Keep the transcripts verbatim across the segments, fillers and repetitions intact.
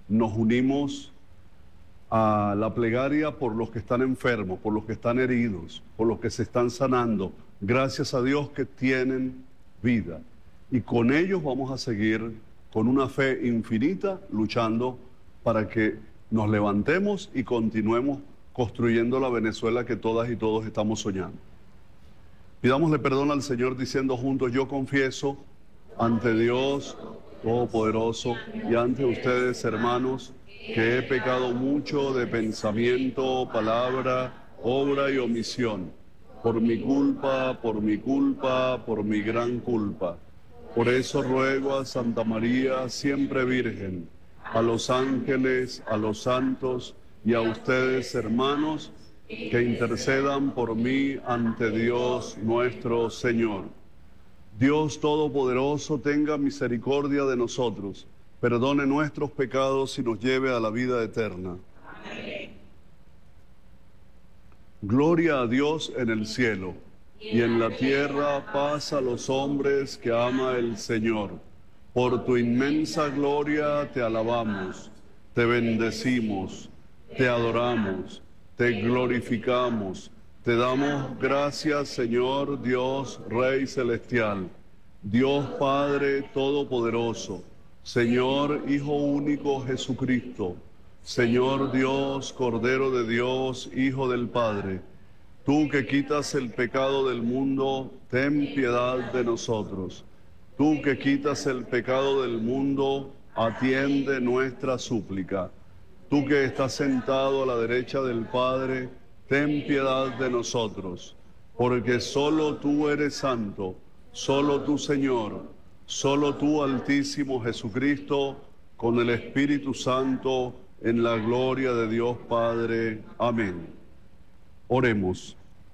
nos unimos a la plegaria por los que están enfermos, por los que están heridos, por los que se están sanando. Gracias a Dios que tienen vida. Y con ellos vamos a seguir con una fe infinita, luchando para que nos levantemos y continuemos construyendo la Venezuela que todas y todos estamos soñando. Pidámosle perdón al Señor diciendo juntos: yo confieso ante Dios Todopoderoso y ante ustedes, hermanos, que he pecado mucho de pensamiento, palabra, obra y omisión, por mi culpa, por mi culpa, por mi gran culpa. Por eso ruego a Santa María, siempre Virgen, a los ángeles, a los santos y a ustedes, hermanos, que intercedan por mí ante Dios nuestro Señor. Dios Todopoderoso tenga misericordia de nosotros, perdone nuestros pecados y nos lleve a la vida eterna. Amén. Gloria a Dios en el cielo, y en la tierra paz a los hombres que ama el Señor. Por tu inmensa gloria te alabamos, te bendecimos, te adoramos, te glorificamos, te damos gracias, Señor Dios, Rey Celestial, Dios Padre Todopoderoso, Señor Hijo Único Jesucristo, Señor Dios, Cordero de Dios, Hijo del Padre. Tú que quitas el pecado del mundo, ten piedad de nosotros. Tú que quitas el pecado del mundo, atiende nuestra súplica. Tú que estás sentado a la derecha del Padre, ten piedad de nosotros. Porque solo tú eres santo, solo tú, Señor, solo tú, Altísimo Jesucristo, con el Espíritu Santo, en la gloria de Dios Padre. Amén. Oremos.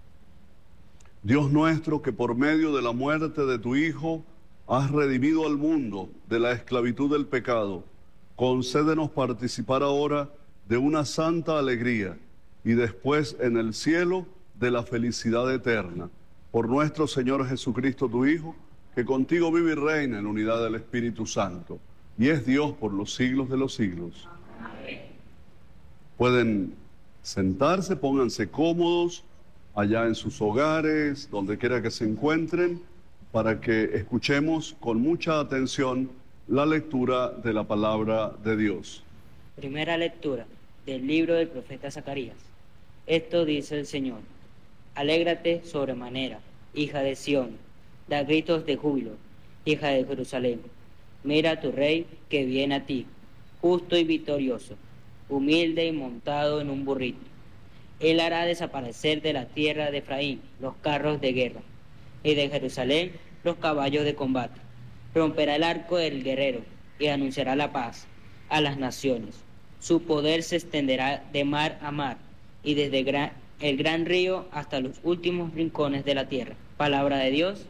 Dios nuestro, que por medio de la muerte de tu Hijo has redimido al mundo de la esclavitud del pecado, concédenos participar ahora de una santa alegría y después en el cielo de la felicidad eterna. Por nuestro Señor Jesucristo, tu Hijo, que contigo vive y reina en unidad del Espíritu Santo, y es Dios por los siglos de los siglos. Amén. Pueden sentarse, pónganse cómodos allá en sus hogares, donde quiera que se encuentren, para que escuchemos con mucha atención la lectura de la palabra de Dios. Primera lectura del libro del profeta Zacarías. Esto dice el Señor: alégrate sobremanera, hija de Sión, da gritos de júbilo, hija de Jerusalén. Mira a tu rey que viene a ti, justo y victorioso, humilde y montado en un burrito. Él hará desaparecer de la tierra de Efraín los carros de guerra, y de Jerusalén los caballos de combate. Romperá el arco del guerrero y anunciará la paz a las naciones. Su poder se extenderá de mar a mar y desde gran, el gran río hasta los últimos rincones de la tierra. Palabra de Dios.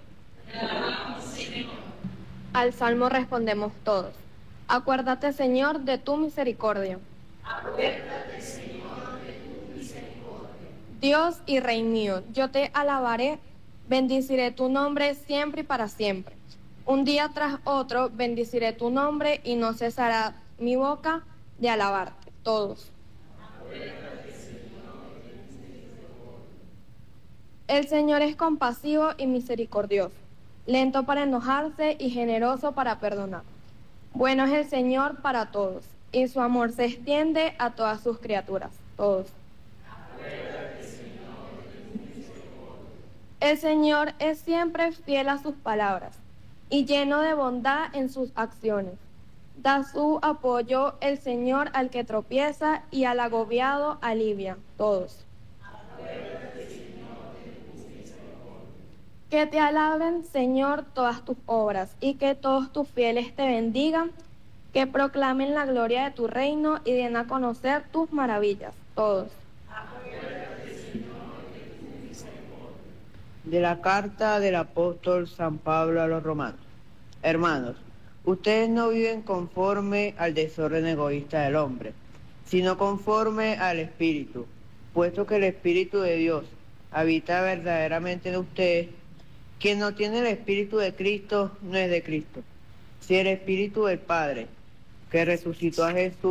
Al salmo respondemos todos: acuérdate, Señor, de tu misericordia. Acuérdate, Señor, de tu misericordia. Dios y Rey mío, yo te alabaré, bendiciré tu nombre siempre y para siempre. Un día tras otro bendiciré tu nombre y no cesará mi boca de alabarte. Todos. Acuérdate, Señor, de tu misericordia. El Señor es compasivo y misericordioso, lento para enojarse y generoso para perdonar. Bueno es el Señor para todos, y su amor se extiende a todas sus criaturas. Todos. Acuérdate, Señor, de tu misericordia. El Señor es siempre fiel a sus palabras y lleno de bondad en sus acciones. Da su apoyo el Señor al que tropieza y al agobiado alivia. Todos. Acuérdate, Señor, de tu misericordia. Que te alaben, Señor, todas tus obras, y que todos tus fieles te bendigan, que proclamen la gloria de tu reino y den a conocer tus maravillas. Todos. Acuérdate, Señor, de tu misericordia. De la carta del apóstol San Pablo a los romanos. Hermanos, ustedes no viven conforme al desorden egoísta del hombre, sino conforme al Espíritu, puesto que el Espíritu de Dios habita verdaderamente en ustedes. Quien no tiene el Espíritu de Cristo no es de Cristo. Si el Espíritu del Padre, que resucitó a Jesús